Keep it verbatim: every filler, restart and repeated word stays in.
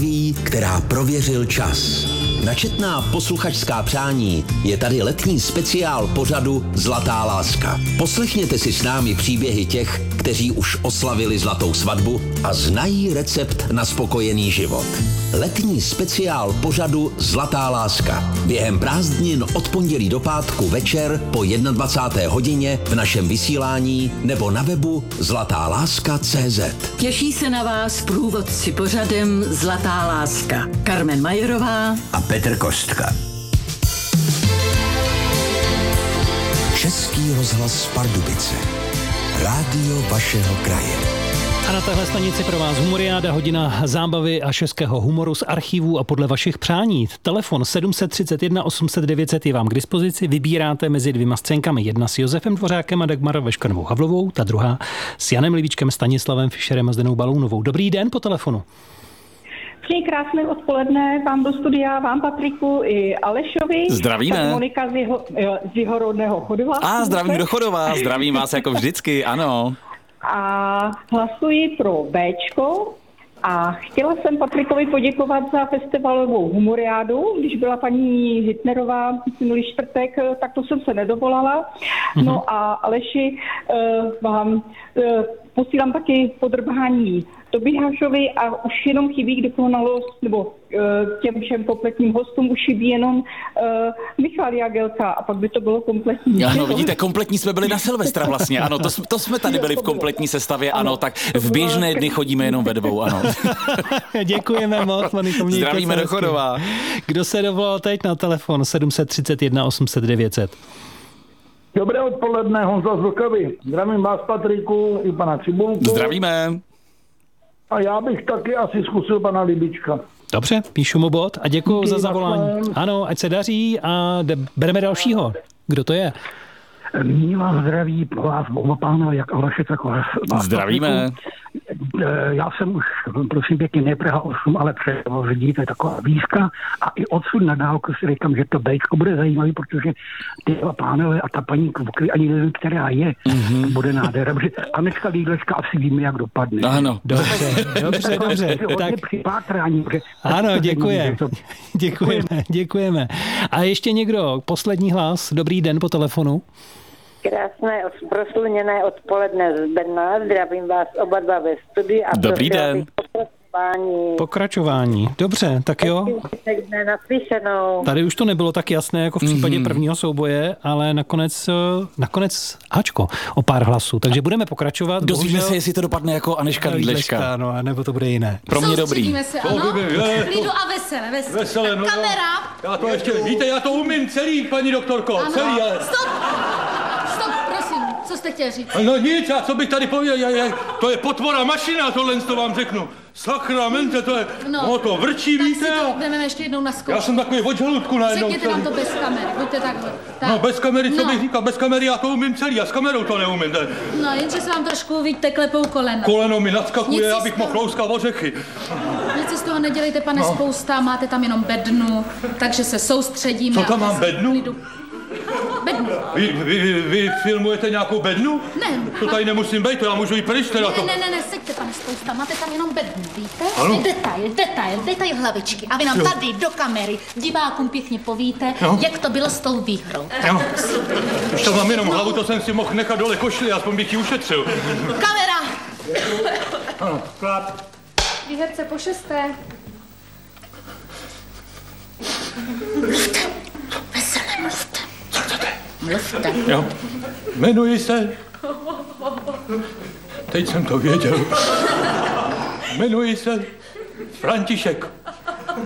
láskví, která prověřil čas. Na četná posluchačská přání je tady letní speciál pořadu Zlatá láska. Poslechněte si s námi příběhy těch, kteří už oslavili zlatou svatbu a znají recept na spokojený život. Letní speciál pořadu Zlatá láska. Během prázdnin od pondělí do pátku večer po dvacáté jedné hodině v našem vysílání nebo na webu zlatá láska tečka cé zet. Těší se na vás průvodci pořadem Zlatá láska. Carmen Majerová a Petr Kostka. Český rozhlas Pardubice. Rádio vašeho kraje. A na téhle stanici pro vás Humoriáda, hodina zábavy a českého humoru z archivů a podle vašich přání. Telefon sedm set třicet jedna osm set devět set je vám k dispozici. Vybíráte mezi dvěma scénkami. Jedna s Josefem Dvořákem a Dagmar Veškanovou Havlovou, ta druhá s Janem Livíčkem, Stanislavem Fischerem a Zdenou Balounovou. Dobrý den po telefonu. Přeji krásné odpoledne vám do studia, vám Patriku i Alešovi. Zdravíme. Monika z jeho, z jeho rodného Chodova. A zdravím do Chodova, zdravím vás jako vždycky, ano. A hlasuji pro Béčko a chtěla jsem Patrikovi poděkovat za festivalovou humoriádu. Když byla paní Hitnerová minulý čtvrtek, tak to jsem se nedovolala. No a Aleši, vám posílám taky podrbání Tobíhášovi a už jenom chybí k dokonalost, nebo těm všem kompletním hostům už chybí jenom uh, Michal Jagelka a pak by to bylo kompletní. Ano, vidíte, kompletní jsme byli na Silvestra vlastně, ano, to, to jsme tady byli v kompletní sestavě, ano, ano tak v běžné dny chodíme jenom ve dvou, ano. Děkujeme moc, Moniko. Zdravíme do Chodova. Kdo se dovolal teď na telefon sedm set třicet jedna osm set devět set? Dobré odpoledne, Honza z Vlkavy. Zdravím vás, Patriku, i pana Cibulku. Zdravíme. A já bych taky asi zkusil pana Libička. Dobře, píšu mu bod a děkuju Díky, za zavolání. Ano, ať se daří a de- bereme dalšího. Kdo to je? Nyní vás zdraví po vás oba pánové, jak Aleše, tak vás. Zdravíme. Já jsem už, prosím pěkně, ne Praha osm, ale Převozdí, to je taková výzka a i odsud na dálku si říkám, že to Béčko bude zajímavý, protože ty dva pánové a ta paní Kvukry, ani nevím, která je, mm-hmm. bude nádhera, protože Anečka Lídlečka asi víme, jak dopadne. Ano. Dobře, dobře, dobře. Tak... Ano, děkujeme. Děkujeme, děkujeme. A ještě někdo, poslední hlas, dobrý den po telefonu. Krásné, prosluněné odpoledne z Brna. Zdravím vás oba dva ve studiu. A dobrý den. Pokračování. Pokračování. Dobře, tak jo. Tady už to nebylo tak jasné jako v případě mm-hmm. prvního souboje, ale nakonec, nakonec Ačko o pár hlasů. Takže budeme pokračovat. Dozvíme se, jestli to dopadne jako Aneška Lídlečka. No, nebo to bude jiné. Pro mě dobrý. Se, ano. Klidu a veselé, veselé. veselé no, kamera. Já to ještě, víte, já to umím celý, paní doktorko, ano. celý, ale... Stop! Stop, prosím, co jste chtěl říct? No nic, a co bych tady pověděl, já, já, to je potvora mašina, tohle to vám řeknu. Sakramente, to je, no, no to vrčí, tak víte? Tak si to jdeme ještě jednou na zkoušku. Já jsem takový od žaludku najednou. Řekněte nám to bez kamery, buďte takhle. Tak. No bez kamery, co no. bych říkal, bez kamery já to umím celý, a s kamerou to neumím. Ne? No, jenže se vám trošku, víte, klepou koleno. Koleno mi nadskakuje, já bych mohl louskat ořechy. Nic si z toho nedělejte, pane no. Spousta, máte tam jenom bednu, takže se soustředíme. Co tam mám, bednu? Bednu. Vy, vy, vy filmujete nějakou bednu? Ne. To tady nemusím být, to já můžu jít pryč teda ne, to. Ne, ne, ne, seďte, pane Spousta, máte tam jenom bednu, víte? Ano. Detail, detail, detail hlavičky. A vy nám jo. tady do kamery divákům pěkně povíte, jo. jak to bylo s tou výhrou. Jo. Už tam mám jenom no. hlavu, to jsem si mohl nechat dole košli, aspoň bych ji ušetřil. Kamera! Ano, klap. Výherce po šesté. Mluvte, veselé mluvte. Co chcete? Mluvte. Jo. Jmenuji se... Teď jsem to věděl. Jmenuji se František